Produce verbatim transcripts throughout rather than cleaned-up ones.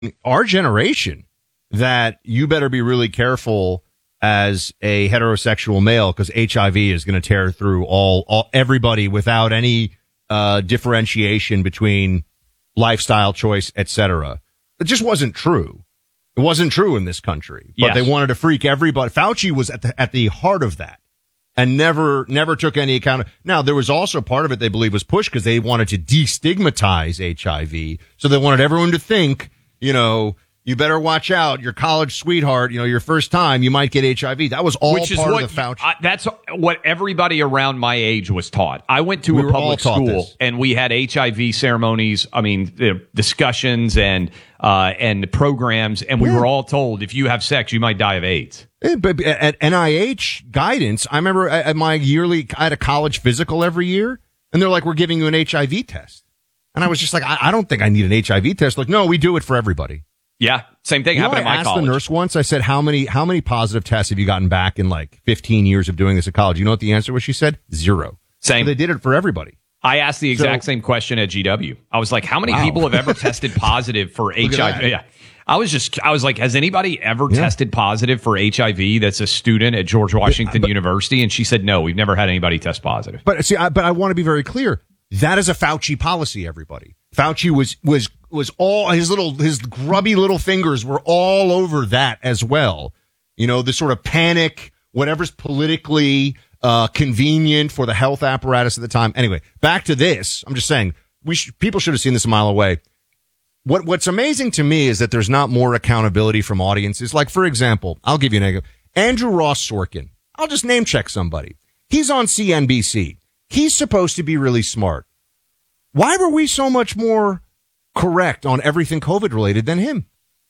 our generation that you better be really careful as a heterosexual male because H I V is going to tear through all, all everybody without any uh, differentiation between lifestyle choice, et cetera. It just wasn't true. It wasn't true in this country, but yes. They wanted to freak everybody. Fauci was at the, at the heart of that and never, never took any account. Now, there was also part of it they believe was pushed because they wanted to destigmatize H I V. So they wanted everyone to think, you know, you better watch out. Your college sweetheart, you know, your first time, you might get H I V. That was all Which is part what, of the Fauci. I, that's what everybody around my age was taught. I went to we a public school this. and we had H I V ceremonies. I mean, the discussions and uh, and programs, and we yeah. were all told if you have sex, you might die of AIDS. Yeah, but at N I H guidance, I remember at my yearly, I had a college physical every year, and they're like, "We're giving you an H I V test," and I was just like, "I, I don't think I need an H I V test." Like, no, we do it for everybody. Yeah, same thing you happened know, at my I asked college. the nurse once, I said, how many how many positive tests have you gotten back in like fifteen years of doing this at college? You know what the answer was? She said, zero. Same. So they did it for everybody. I asked the exact so, same question at G W. I was like, how many wow. people have ever tested positive for H I V? Yeah. I was just, I was like, has anybody ever yeah. tested positive for H I V that's a student at George Washington but, University? And she said, no, we've never had anybody test positive. But see, I, but I want to be very clear. That is a Fauci policy, everybody. Fauci was, was, was all his little, his grubby little fingers were all over that as well. You know, the sort of panic, whatever's politically, uh, convenient for the health apparatus at the time. Anyway, back to this. I'm just saying we should, people should have seen this a mile away. What, what's amazing to me is that there's not more accountability from audiences. Like, for example, I'll give you an example. Andrew Ross Sorkin. I'll just name check somebody. He's on C N B C. He's supposed to be really smart. Why were we so much more correct on everything COVID related than him?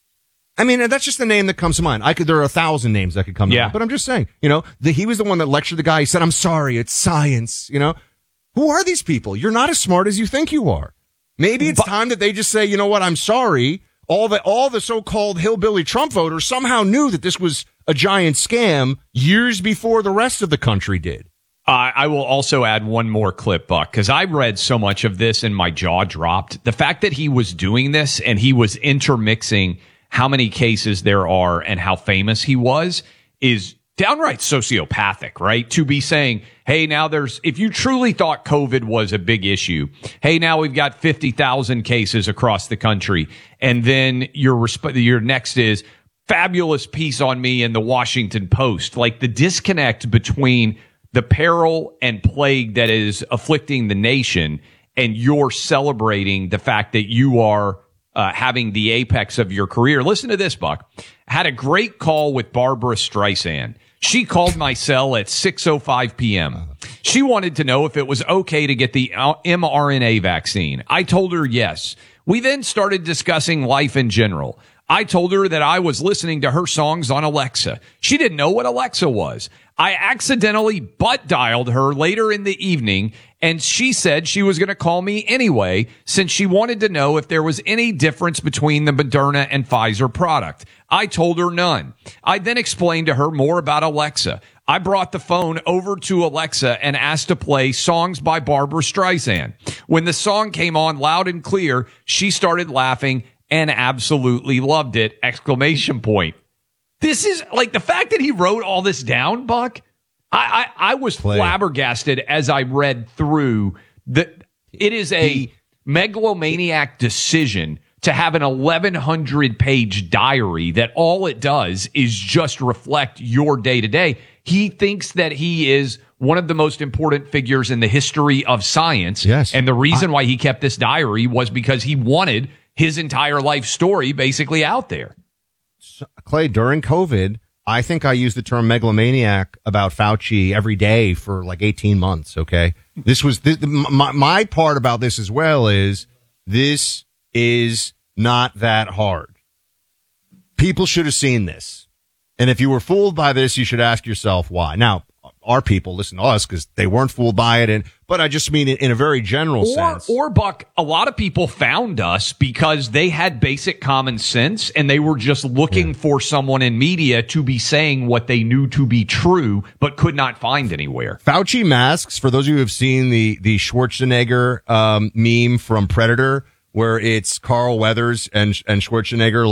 I mean, that's just the name that comes to mind. I could, there are a thousand names that could come to yeah. mind, but I'm just saying, you know, the, he was the one that lectured the guy. He said, I'm sorry, it's science. You know, who are these people? You're not as smart as you think you are. Maybe it's but, time that they just say, you know what? I'm sorry. All the, all the so-called hillbilly Trump voters somehow knew that this was a giant scam years before the rest of the country did. Uh, I will also add one more clip, Buck, because I read so much of this and my jaw dropped. The fact that he was doing this and he was intermixing how many cases there are and how famous he was is downright sociopathic, right? To be saying, hey, now there's, if you truly thought COVID was a big issue, hey, now we've got fifty thousand cases across the country. And then your, resp- your next is fabulous piece on me in the Washington Post. Like the disconnect between the peril and plague that is afflicting the nation, and you're celebrating the fact that you are uh, having the apex of your career. Listen to this, Buck. Had a great call with Barbara Streisand. She called my cell at six oh five p.m. She wanted to know if it was okay to get the mRNA vaccine. I told her yes. We then started discussing life in general. I told her that I was listening to her songs on Alexa. She didn't know what Alexa was. I accidentally butt dialed her later in the evening, and she said she was going to call me anyway, since she wanted to know if there was any difference between the Moderna and Pfizer product. I told her none. I then explained to her more about Alexa. I brought the phone over to Alexa and asked to play songs by Barbara Streisand. When the song came on loud and clear, she started laughing and absolutely loved it! Exclamation point. This is like the fact that he wrote all this down, Buck. I, I, I was Play. flabbergasted as I read through the, it is a he, megalomaniac decision to have an eleven hundred page diary that all it does is just reflect your day to day. He thinks that he is one of the most important figures in the history of science. Yes. And the reason I, why he kept this diary was because he wanted his entire life story basically out there. Clay, during COVID, I think I used the term megalomaniac about Fauci every day for like eighteen months. Okay. This was this, my, my part about this as well is this is not that hard. People should have seen this. And if you were fooled by this, you should ask yourself why. Now, our people listen to us because they weren't fooled by it. And, but I just mean it in a very general or, sense. Or, Buck, a lot of people found us because they had basic common sense and they were just looking yeah. for someone in media to be saying what they knew to be true, but could not find anywhere. Fauci masks, for those of you who have seen the, the Schwarzenegger, um, meme from Predator, where it's Carl Weathers and and Schwarzenegger